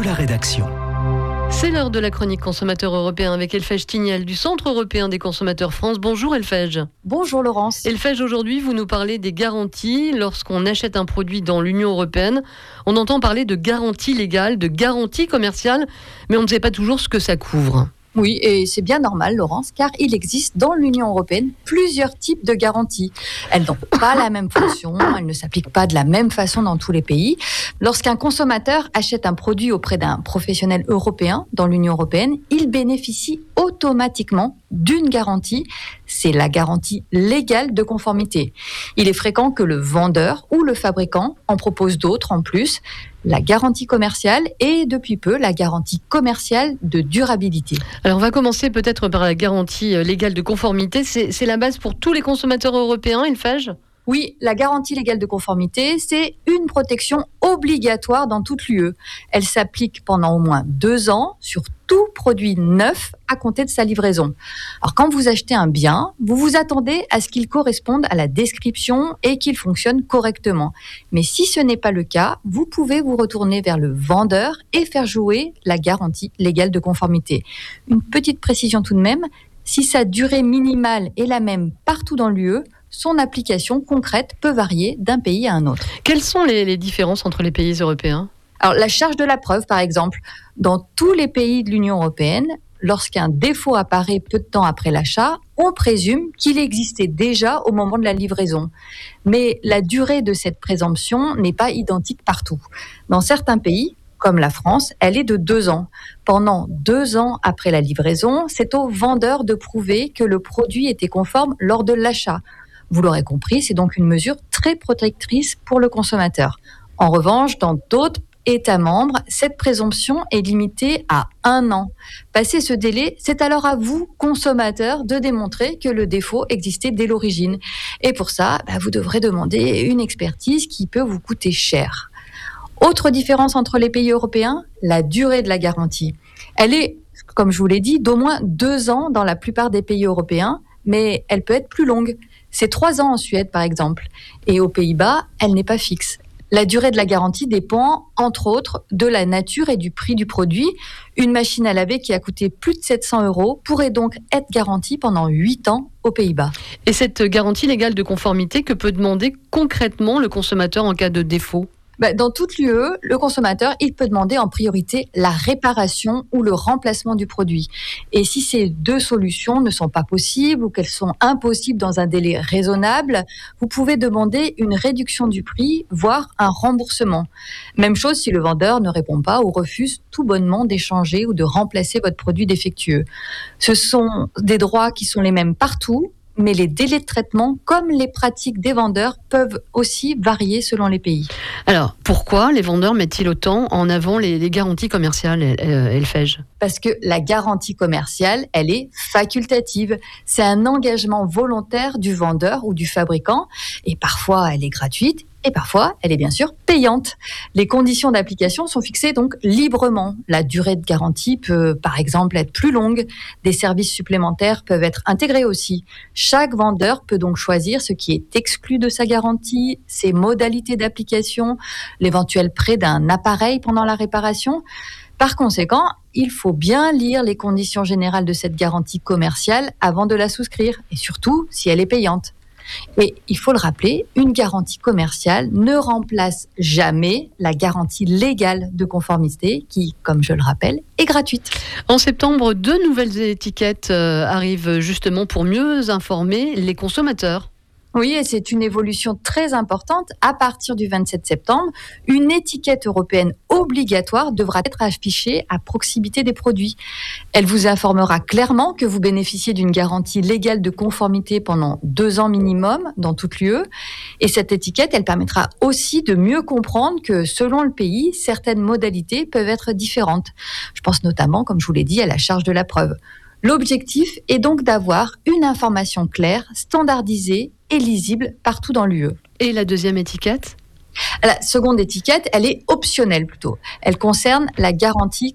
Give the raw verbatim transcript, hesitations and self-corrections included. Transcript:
la rédaction. C'est l'heure de la chronique consommateur européen avec Elfège Tignel du Centre européen des consommateurs France. Bonjour Elfège. Bonjour Laurence. Elfège, aujourd'hui vous nous parlez des garanties. Lorsqu'on achète un produit dans l'Union européenne, on entend parler de garantie légale, de garantie commerciale, mais on ne sait pas toujours ce que ça couvre. Oui, et c'est bien normal, Laurence, car il existe dans l'Union européenne plusieurs types de garanties. Elles n'ont pas la même fonction, elles ne s'appliquent pas de la même façon dans tous les pays. Lorsqu'un consommateur achète un produit auprès d'un professionnel européen dans l'Union européenne, il bénéficie automatiquement d'une garantie. C'est la garantie légale de conformité. Il est fréquent que le vendeur ou le fabricant en propose d'autres en plus. La garantie commerciale et depuis peu la garantie commerciale de durabilité. Alors on va commencer peut-être par la garantie légale de conformité. C'est, c'est la base pour tous les consommateurs européens, Elfège ? Oui, la garantie légale de conformité, c'est une protection obligatoire dans toute l'U E. Elle s'applique pendant au moins deux ans sur tout produit neuf à compter de sa livraison. Alors quand vous achetez un bien, vous vous attendez à ce qu'il corresponde à la description et qu'il fonctionne correctement. Mais si ce n'est pas le cas, vous pouvez vous retourner vers le vendeur et faire jouer la garantie légale de conformité. Une petite précision tout de même, si sa durée minimale est la même partout dans l'U E, son application concrète peut varier d'un pays à un autre. Quelles sont les, les différences entre les pays européens ? Alors, la charge de la preuve, par exemple, dans tous les pays de l'Union européenne, lorsqu'un défaut apparaît peu de temps après l'achat, on présume qu'il existait déjà au moment de la livraison. Mais la durée de cette présomption n'est pas identique partout. Dans certains pays, comme la France, elle est de deux ans. Pendant deux ans après la livraison, c'est au vendeur de prouver que le produit était conforme lors de l'achat. Vous l'aurez compris, c'est donc une mesure très protectrice pour le consommateur. En revanche, dans d'autres États membres, cette présomption est limitée à un an. Passé ce délai, c'est alors à vous, consommateurs, de démontrer que le défaut existait dès l'origine. Et pour ça, bah, vous devrez demander une expertise qui peut vous coûter cher. Autre différence entre les pays européens, la durée de la garantie. Elle est, comme je vous l'ai dit, d'au moins deux ans dans la plupart des pays européens, mais elle peut être plus longue. C'est trois ans en Suède, par exemple. Et aux Pays-Bas, elle n'est pas fixe. La durée de la garantie dépend, entre autres, de la nature et du prix du produit. Une machine à laver qui a coûté plus de sept cents euros pourrait donc être garantie pendant huit ans aux Pays-Bas. Et cette garantie légale de conformité, que peut demander concrètement le consommateur en cas de défaut ? Dans toute l'U E, le consommateur, il peut demander en priorité la réparation ou le remplacement du produit. Et si ces deux solutions ne sont pas possibles ou qu'elles sont impossibles dans un délai raisonnable, vous pouvez demander une réduction du prix, voire un remboursement. Même chose si le vendeur ne répond pas ou refuse tout bonnement d'échanger ou de remplacer votre produit défectueux. Ce sont des droits qui sont les mêmes partout, mais les délais de traitement, comme les pratiques des vendeurs, peuvent aussi varier selon les pays. Alors, pourquoi les vendeurs mettent-ils autant en avant les, les garanties commerciales, Elfège ? Parce que la garantie commerciale, elle est facultative. C'est un engagement volontaire du vendeur ou du fabricant, et parfois elle est gratuite, et parfois, elle est bien sûr payante. Les conditions d'application sont fixées donc librement. La durée de garantie peut, par exemple, être plus longue. Des services supplémentaires peuvent être intégrés aussi. Chaque vendeur peut donc choisir ce qui est exclu de sa garantie, ses modalités d'application, l'éventuel prêt d'un appareil pendant la réparation. Par conséquent, il faut bien lire les conditions générales de cette garantie commerciale avant de la souscrire, et surtout si elle est payante. Et il faut le rappeler, une garantie commerciale ne remplace jamais la garantie légale de conformité qui, comme je le rappelle, est gratuite. En septembre, deux nouvelles étiquettes arrivent justement pour mieux informer les consommateurs. Oui, et c'est une évolution très importante. À partir du vingt-sept septembre, une étiquette européenne obligatoire devra être affichée à proximité des produits. Elle vous informera clairement que vous bénéficiez d'une garantie légale de conformité pendant deux ans minimum dans toute l'U E. Et cette étiquette, elle permettra aussi de mieux comprendre que selon le pays, certaines modalités peuvent être différentes. Je pense notamment, comme je vous l'ai dit, à la charge de la preuve. L'objectif est donc d'avoir une information claire, standardisée et lisible partout dans l'U E. Et la deuxième étiquette ? La seconde étiquette, elle est optionnelle plutôt. Elle concerne la garantie